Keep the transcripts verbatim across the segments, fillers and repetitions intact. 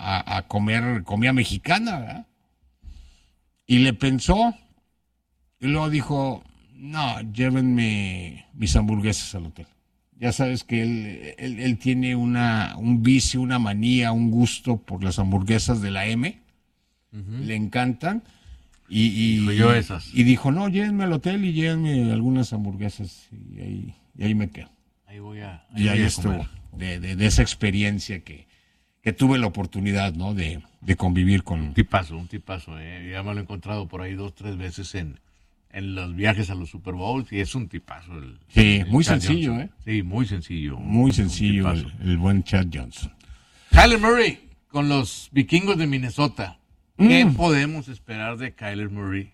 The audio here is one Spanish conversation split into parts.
a, a comer comida mexicana, ¿verdad? Y le pensó, y luego dijo, no, llévenme mis hamburguesas al hotel. Ya sabes que él, él, él tiene una, un vicio, una manía, un gusto por las hamburguesas de la M. Uh-huh. Le encantan. Y, y, yo esas. y dijo, no, llévenme al hotel y llévenme algunas hamburguesas. Y ahí, y ahí me quedo. Ahí voy a ahí Y ahí voy a estuvo, de, de, de esa experiencia que, que tuve la oportunidad, ¿no? de, de convivir con... Un tipazo, un tipazo. Eh. Ya me lo he encontrado por ahí dos, tres veces en, en los viajes a los Super Bowls y es un tipazo. El, sí, el muy Chad sencillo, Johnson. ¿eh? Sí, muy sencillo. Muy sencillo el, el buen Chad Johnson. Kyler Murray con los vikingos de Minnesota. ¿Qué mm. podemos esperar de Kyler Murray?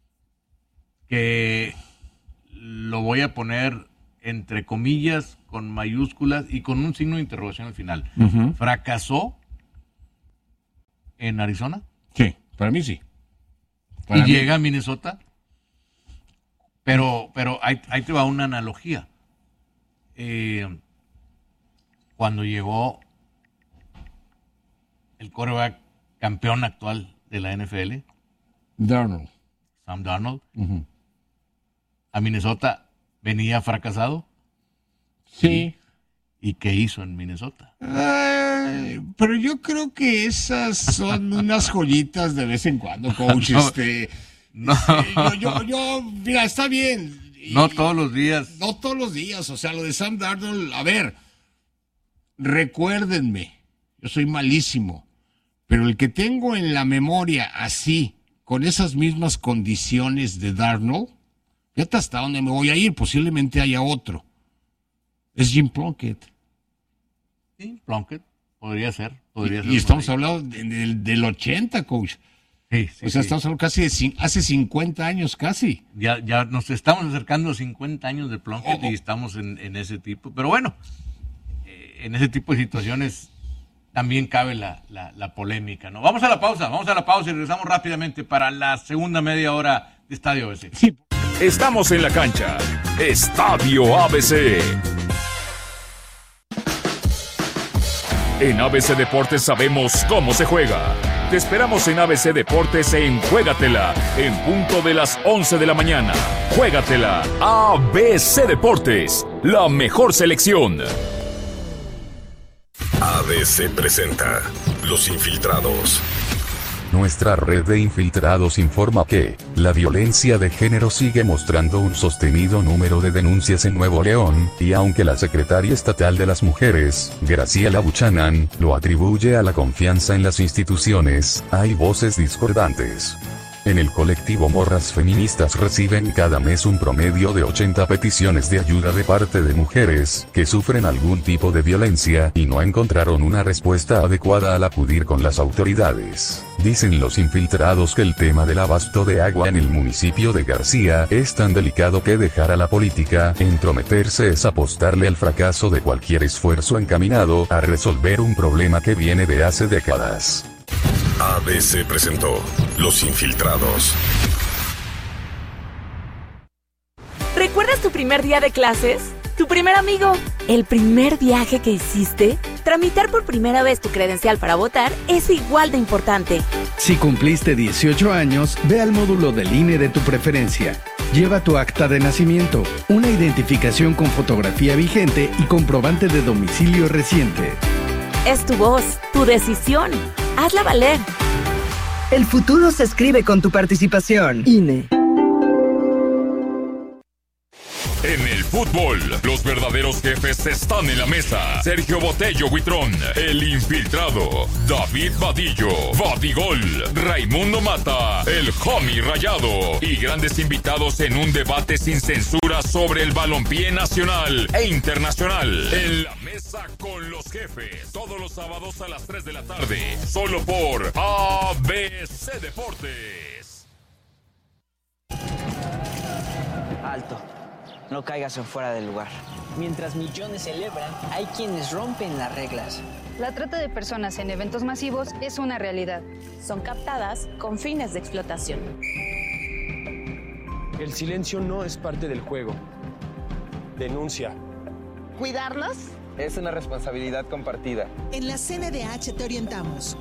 Que lo voy a poner entre comillas, con mayúsculas y con un signo de interrogación al final. Uh-huh. ¿Fracasó en Arizona? Sí, para mí sí. Para y mí... llega a Minnesota. Pero, pero ahí, ahí te va una analogía. Eh, cuando llegó el quarterback campeón actual de la N F L, Darnold. Sam Darnold, uh-huh. a Minnesota venía fracasado. Sí. ¿Y qué hizo en Minnesota? Ay, pero yo creo que esas son unas joyitas de vez en cuando, coach. no, este, no. este yo, yo, yo, mira, está bien. Y no todos los días. No todos los días. O sea, lo de Sam Darnold, a ver, recuérdenme, yo soy malísimo, pero el que tengo en la memoria así, con esas mismas condiciones de Darnold, fíjate hasta dónde me voy a ir, posiblemente haya otro. Es Jim Plunkett. Sí, Plunkett, podría ser. Podría y, ser y estamos hablando de, de, del ochenta, coach. Sí, sí, o sea, sí. estamos hablando casi de hace cincuenta años, casi. Ya, ya nos estamos acercando a cincuenta años de Plunkett oh, oh. y estamos en, en ese tipo. Pero bueno, eh, en ese tipo de situaciones también cabe la, la, la polémica, ¿no? Vamos a la pausa, vamos a la pausa y regresamos rápidamente para la segunda media hora de Estadio A B C. Sí. Estamos en la cancha. Estadio A B C. En A B C Deportes sabemos cómo se juega. Te esperamos en A B C Deportes en Juégatela, en punto de las once de la mañana. Juégatela, A B C Deportes, la mejor selección. A B C presenta Los Infiltrados. Nuestra red de infiltrados informa que la violencia de género sigue mostrando un sostenido número de denuncias en Nuevo León, y aunque la secretaria estatal de las mujeres, Graciela Buchanan, lo atribuye a la confianza en las instituciones, hay voces discordantes. En el colectivo Morras Feministas reciben cada mes un promedio de ochenta peticiones de ayuda de parte de mujeres que sufren algún tipo de violencia y no encontraron una respuesta adecuada al acudir con las autoridades. Dicen los infiltrados que el tema del abasto de agua en el municipio de García es tan delicado que dejar a la política entrometerse es apostarle al fracaso de cualquier esfuerzo encaminado a resolver un problema que viene de hace décadas. A B C presentó Los Infiltrados. ¿Recuerdas tu primer día de clases? ¿Tu primer amigo? ¿El primer viaje que hiciste? Tramitar por primera vez tu credencial para votar es igual de importante. Si cumpliste dieciocho años, ve al módulo del I N E de tu preferencia. Lleva tu acta de nacimiento, una identificación con fotografía vigente y comprobante de domicilio reciente. Es tu voz, tu decisión. Hazla valer. El futuro se escribe con tu participación. I N E. En el fútbol, los verdaderos jefes están en la mesa. Sergio Botello Huitrón, el infiltrado. David Vadillo, Vadigol. Raimundo Mata, el homie rayado. Y grandes invitados en un debate sin censura sobre el balompié nacional e internacional. En la mesa con los jefes, todos los sábados a las tres de la tarde. Solo por A B C Deportes. Alto. No caigas en fuera del lugar. Mientras millones celebran, hay quienes rompen las reglas. La trata de personas en eventos masivos es una realidad. Son captadas con fines de explotación. El silencio no es parte del juego. Denuncia. ¿Cuidarlos? Es una responsabilidad compartida. En la C N D H te orientamos.